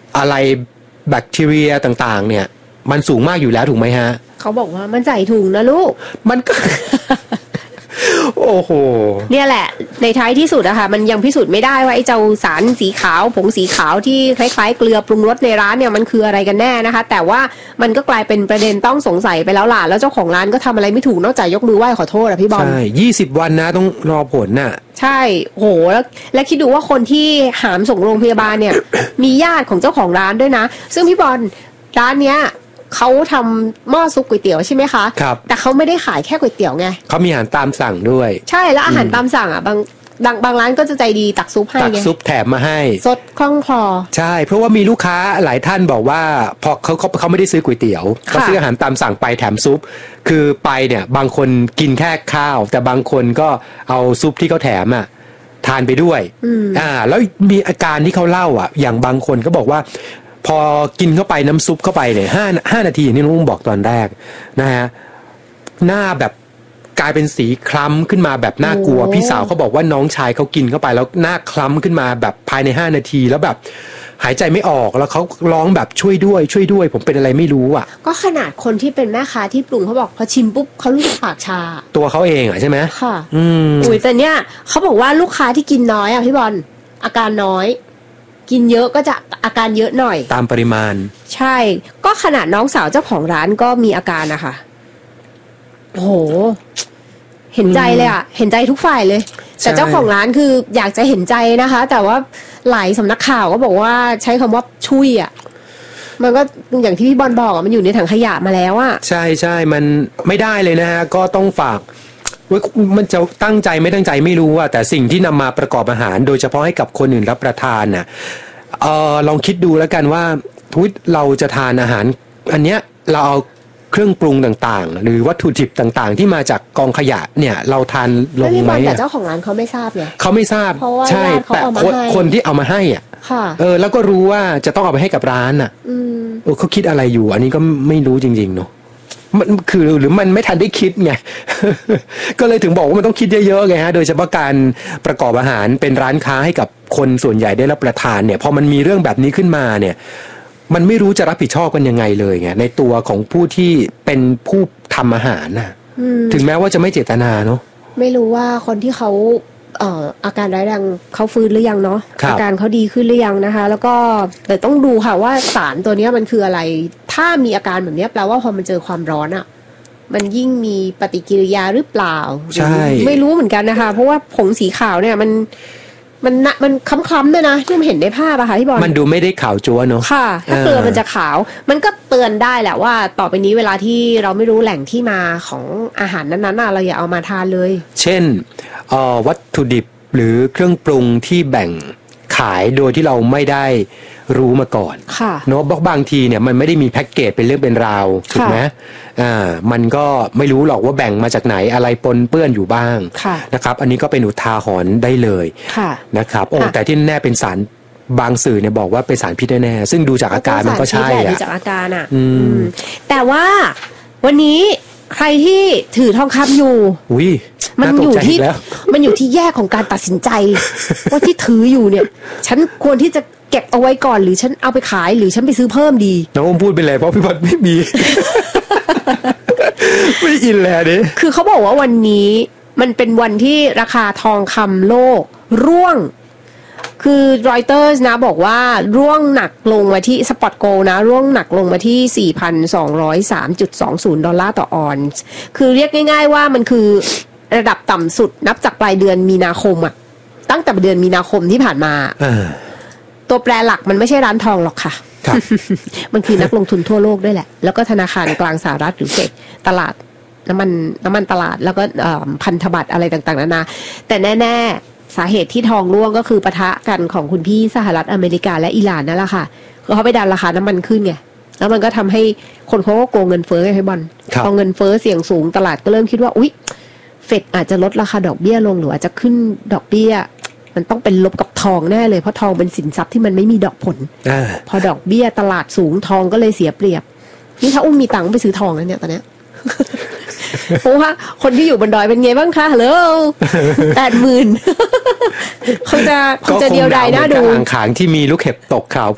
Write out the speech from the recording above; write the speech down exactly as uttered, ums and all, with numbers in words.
อะไรแบคทีเรียต่างๆเนี่ยมันสูงมากอยู่แล้วถูกไหมฮะเขาบอกว่ามันใส่ถุงนะลูกมันก็ โอ้โหเนี่ยแหละในท้ายที่สุดอะค่ะมันยังพิสูจน์ไม่ได้ว่าไอ้เจ้าสารสีขาวผงสีขาวที่คล้ายๆเกลือปรุงรสในร้านเนี่ยมันคืออะไรกันแน่นะคะแต่ว่ามันก็กลายเป็นประเด็นต้องสงสัยไปแล้วล่ะแล้วเจ้าของร้านก็ทำอะไรไม่ถูกนอกจากยกมือไหว้ขอโทษอะพี่บอลใช่ยี่สิบวันนะต้องรอผลน่ะใช่โหแล้วและคิดดูว่าคนที่หามส่งโรงพยาบาลเนี่ย มีญาติของเจ้าของร้านด้วยนะซึ่งพี่บอลร้านเนี้ยเขาทำหม้อซุปก๋วยเตี๋ยวใช่ไหมคะครับแต่เขาไม่ได้ขายแค่ก๋วยเตี๋ยวไงเขามีอาหารตามสั่งด้วยใช่แล้วอาหารตามสั่งอ่ะบางบางบางร้านก็จะใจดีตักซุปให้ไงตักซุปแถมมาให้สดคล่องคลอใช่เพราะว่ามีลูกค้าหลายท่านบอกว่าพอเขาเขาเขาไม่ได้ซื้อก๋วยเตี๋ยวเขาซื้ออาหารตามสั่งไปแถมซุปคือไปเนี่ยบางคนกินแค่ข้าวแต่บางคนก็เอาซุปที่เขาแถมอ่ะทานไปด้วยอ่าแล้วมีอาการที่เขาเล่าอ่ะอย่างบางคนก็บอกว่าพอกินเข้าไปน้ำซุปเข้าไปเนี่ยห้าห้านาทีอย่างที่น้องอุ้มบอกตอนแรกนะฮะหน้าแบบกลายเป็นสีคล้ำขึ้นมาแบบน่ากลัวพี่สาวเขาบอกว่าน้องชายเขากินเข้าไปแล้วหน้าคล้ำขึ้นมาแบบภายในห้านาทีแล้วแบบหายใจไม่ออกแล้วเขาร้องแบบช่วยด้วยช่วยด้วยผมเป็นอะไรไม่รู้อ่ะก็ขนาดคนที่เป็นแม่ค้าที่ปรุงเขาบอกพอชิมปุ๊บเขารู้สึกปากชาตัวเขาเองอ่ะใช่ไหมค่ะอืมอุ้ยแต่เนี้ยเขาบอกว่าลูกค้าที่กินน้อยอ่ะพี่บอลอาการน้อยกินเยอะก็จะอาการเยอะหน่อยตามปริมาณใช่ก็ขนาดน้องสาวเจ้าของร้านก็มีอาการนะคะโอ้โหเห็นใจเลยอ่ะเห็นใจทุกฝ่ายเลยแต่เจ้าของร้านคืออยากจะเห็นใจนะคะแต่ว่าหลายสำนักข่าวก็บอกว่าใช้คำว่าชุยอ่ะมันก็อย่างที่พี่บอลบอกอ่ะมันอยู่ในถังขยะมาแล้วอ่ะใช่ใช่มันไม่ได้เลยนะฮะก็ต้องฝากมันจะตั้งใจไม่ตั้งใจไม่รู้อะแต่สิ่งที่นำมาประกอบอาหารโดยเฉพาะให้กับคนอื่นรับประทานน่ะเออลองคิดดูแล้วกันว่าทุกเราจะทานอาหารอันเนี้ยเราเอาเครื่องปรุงต่างๆหรือวัตถุดิบต่างๆที่มาจากกองขยะเนี่ยเราทานลงไหมแต่เจ้าของร้านเขาไม่ทราบเลยเขาไม่ทราบใช่แต่คนคนที่เอามาให้อ่ะเออแล้วก็รู้ว่าจะต้องเอาไปให้กับร้านอ่ะเออเขาคิดอะไรอยู่อันนี้ก็ไม่รู้จริงๆเนาะมันคือหรือมันไม่ทันได้คิดไง ก็เลยถึงบอกว่ามันต้องคิดเยอะๆไงฮะโดยเฉพาะการประกอบอาหารเป็นร้านค้าให้กับคนส่วนใหญ่ได้รับประทานเนี่ยพอมันมีเรื่องแบบนี้ขึ้นมาเนี่ยมันไม่รู้จะรับผิดชอบกันยังไงเลยไงในตัวของผู้ที่เป็นผู้ทำอาหารน่ะถึงแม้ว่าจะไม่เจตนาเนาะไม่รู้ว่าคนที่เขาเอ่ออาการร้ายแรงเขาฟื้นหรือยังเนาะอาการเขาดีขึ้นหรือยังนะคะแล้วก็แต่ต้องดูค่ะว่าสารตัวนี้มันคืออะไรถ้ามีอาการแบบนี้แปลว่าพอมันเจอความร้อนอ่ะมันยิ่งมีปฏิกิริยาหรือเปล่าใช่ไม่รู้เหมือนกันนะคะเพราะว่าผงสีขาวเนี่ยมันมันมันคล้ำๆด้วยนะที่มันเห็นในภาพอะค่ะพี่บอลมันดูไม่ได้ขาวจั๊วเนาะค่ะถ้าเกลือมันจะขาวมันก็เตือนได้แหละว่าต่อไปนี้เวลาที่เราไม่รู้แหล่งที่มาของอาหารนั้นๆเราอย่าเอามาทานเลยเช่นวัตถุดิบหรือเครื่องปรุงที่แบ่งขายโดยที่เราไม่ได้รู้มาก่อนเนาะบางทีเนี่ยมันไม่ได้มีแพ็กเกจเป็นเรื่องเป็นราวถูกไหมอ่ามันก็ไม่รู้หรอกว่าแบ่งมาจากไหนอะไรปนเปื้อนอยู่บ้างนะครับอันนี้ก็เป็นอุทาหรณ์ได้เลยนะครับโอ้แต่ที่แน่เป็นสารบางสื่อเนี่ยบอกว่าเป็นสารพิษแน่ๆซึ่งดูจากอาการมันก็ใช่อะดูจากอาการอ่ะแต่ว่าวันนี้ใครที่ถือทองคำอยู่มันอยู่ที่มันอยู่ที่แยกของการตัดสินใจว่าที่ถืออยู่เนี่ยฉันควรที่จะเก็บเอาไว้ก่อนหรือฉันเอาไปขายหรือฉันไปซื้อเพิ่มดีน้องอมพูดไปเลยเพราะพี่บัตรไม่มี ไม่อินแล้วดิคือเขาบอกว่าวันนี้มันเป็นวันที่ราคาทองคำโลกร่วงคือรอยเตอร์สนะบอกว่าร่วงหนักลงมาที่สปอตโกลด์นะร่วงหนักลงมาที่ สี่พันสองร้อยสามจุดสองศูนย์ ดอลลาร์ต่อออนซ์คือเรียกง่ายๆว่ามันคือระดับต่ำสุดนับจากปลายเดือนมีนาคมอะตั้งแต่เดือนมีนาคมที่ผ่านมาตัวแปรหลักมันไม่ใช่ร้านทองหรอกค่ะ มันคือนักลงทุนทั่วโลกด้วยแหละแล้วก็ธนาคารกลางสหรัฐหรือเฟดตลาดน้ำมันน้ำมันตลาดแล้วก็พันธบัตรอะไรต่างๆนานาแต่แน่ๆสาเหตุที่ทองร่วงก็คือปะทะกันของคุณพี่สหรัฐอเมริกาและอิหร่านนั่นแหละค่ะคือเขาไปดันราคาน้ำมันขึ้นไงแล้วมันก็ทำให้คนเขาก็โกงเงินเฟ้อไงพี่บอลพอเงินเฟ้อเสี่ยงสูงตลาดก็เริ่มคิดว่าอุ๊ยเฟดอาจจะลดราคาดอกเบี้ยลงหรืออาจจะขึ้นดอกเบี้ยมันต้องเป็นลบกับทองแน่เลยเพราะทองเป็นสินทรัพย์ที่มันไม่มีดอกผลพอดอกเบี้ยตลาดสูงทองก็เลยเสียเปรียบนี่ถ้าอุ้มมีตังค์ไปซื้อทองแล้วเนี่ยตอนเนี้ยเพราะว่าคนที่อยู่บนดอยเป็นไงบ้างคะฮัลโหลแปดหมื่นคงจะคงจะเดียวดายน่าดูอ่างขางที่มีลูกเห็บตกขาว